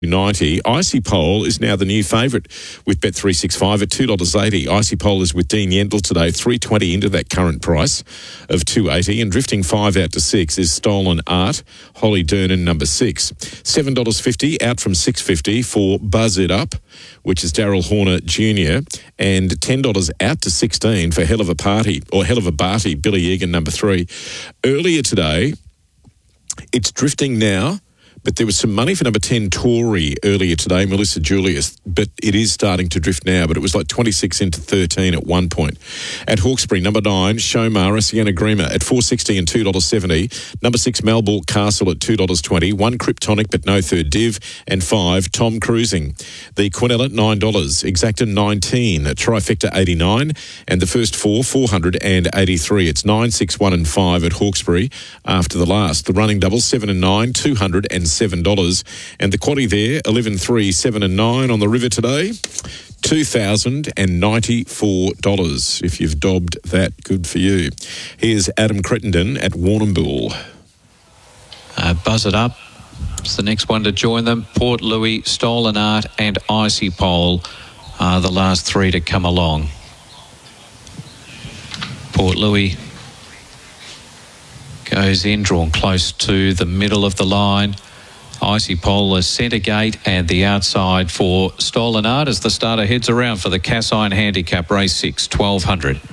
$90. Icy Pole is now the new favourite with Bet365 at $2.80. Icy Pole is with Dean Yendall today, $3.20 into that current price of $2.80. And drifting 5 out to 6 is Stolen Art, Holly Durnan, number 6. $7.50 out from $6.50 for Buzz It Up, which is Daryl Horner Jr. And $10 out to 16 for Hell of a Party, or Hell of a Barty, Billy Egan, number 3. Earlier today, it's drifting now, but there was some money for number 10, Tory, earlier today, Melissa Julius, but it is starting to drift now, but it was like 26 into 13 at one point. At Hawkesbury, number 9, Shomara, Sienna Grima at $4.60 and $2.70. Number 6, Melbourne Castle at $2.20. 1, Kryptonic, but no third div. And 5, Tom Cruising. The Quinella, $9. Exacta, 19. Trifecta, 89. And the first 4, 483. It's 9, 6, 1 and 5 at Hawkesbury after the last. The running double, 7 and 9, $207. And the quaddie there, 11, 3, 7 and 9 on the river today, $2,094. If you've dobbed that, good for you. Here's Adam Crittenden at Warrnambool. Buzz It Up. It's the next one to join them. Port Louis, Stolen Art and Icy Pole are the last 3 to come along. Port Louis goes in, drawn close to the middle of the line. Icy Pole is centre gate, and the outside for Stolen Art as the starter heads around for the Cassine Handicap Race 6, 1200.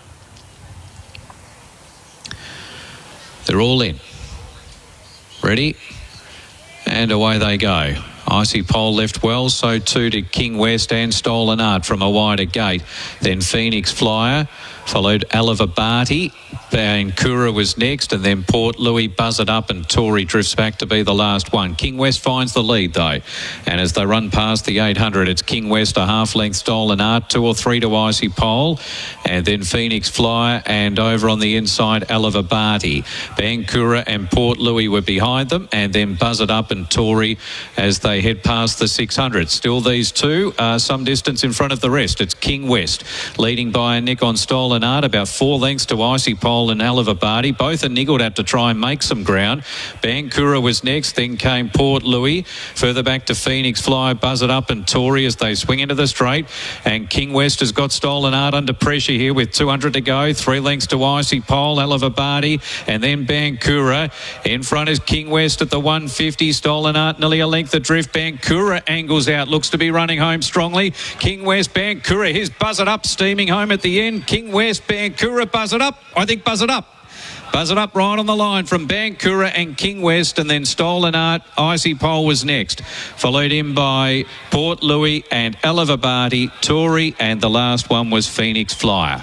They're all in. Ready? And away they go. Icy Pole left well, so too did King West and Stolen Art from a wider gate. Then Phoenix Flyer, followed Oliver Barty. Bankura was next, and then Port Louis, Buzz It Up, and Tory drifts back to be the last one. King West finds the lead, though. And as they run past the 800, it's King West a half-length, Stolen Art, 2 or 3 to Icy Pole, and then Phoenix Flyer, and over on the inside, Oliver Barty. Bankura and Port Louis were behind them, and then Buzz It Up and Tory as they head past the 600. Still these two are some distance in front of the rest. It's King West leading by a nick on Stolen Art, about 4 lengths to Icy Pole and Oliver Barty. Both are niggled out to try and make some ground. Bankura was next, then came Port Louis. Further back to Phoenix Fly, Buzz It Up and Tory as they swing into the straight. And King West has got Stolen Art under pressure here with 200 to go. 3 lengths to Icy Pole, Oliver Barty, and then Bankura. In front is King West at the 150. Stolen Art nearly a length adrift. Bankura angles out, looks to be running home strongly. King West, Bankura, here's Buzz It Up steaming home at the end. King West, Bankura, Buzz It Up. I think Buzz It Up. Buzz It Up right on the line from Bankura and King West, and then Stolen Art. Icy Pole was next, followed in by Port Louis and Oliver Barty, Tory, and the last one was Phoenix Flyer.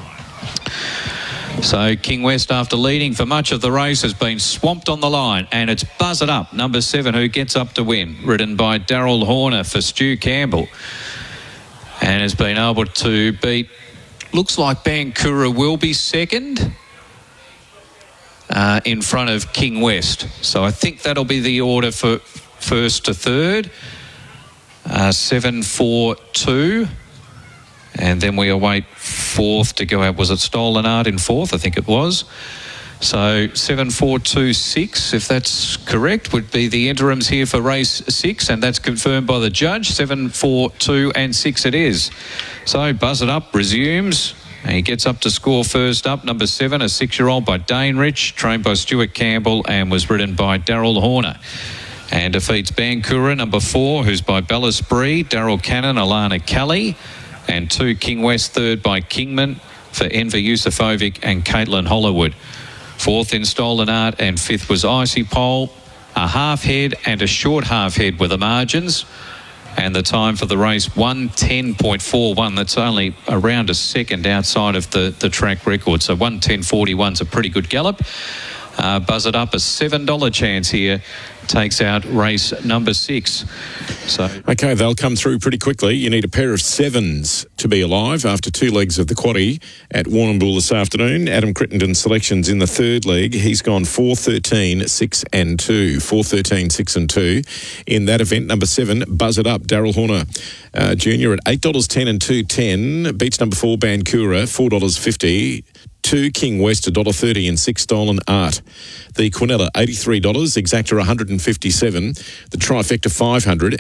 So King West, after leading for much of the race, has been swamped on the line, and it's Buzz It Up, number 7, who gets up to win, ridden by Daryl Horner for Stu Campbell, and has been able to beat, looks like Bankura will be second in front of King West. So I think that'll be the order for first to third. 7, 4, 2. And then we await fourth to go out. Was it Stolen Art in fourth? I think it was. So 7, 4, 2, 6, if that's correct, would be the interims here for race 6, and that's confirmed by the judge. 7, 4, 2 and 6 it is. So Buzz It Up resumes. He gets up to score first up. Number 7, a 6-year-old by Dane Rich, trained by Stuart Campbell and was ridden by Daryl Horner. And defeats Bankura, number 4, who's by Bella Spree, Daryl Cannon, Alana Kelly. And 2, King West, third by Kingman for Enver Yusufovic and Caitlin Hollywood. 4th in Stolen Art, and 5th was Icy Pole. A half head and a short half head were the margins. And the time for the race, 1:10.41. That's only around a second outside of the track record. So 1:10.41 is a pretty good gallop. Buzz It Up, a $7 chance here, takes out race number 6. So okay, they'll come through pretty quickly. You need a pair of 7s to be alive after 2 legs of the quaddie at Warrnambool this afternoon. Adam Crittenden selections in the 3rd leg. He's gone 4, 13, 6 and 2. 4, 13, 6 and 2. In that event, number 7, Buzz It Up, Daryl Horner Jr. at $8.10 and $2.10. Beats number 4, Bankura, $4.50. 2, King West, $1.30 and 6, Stolen Art. The Quinella, $83, Exacta, $157. The Trifecta, $500,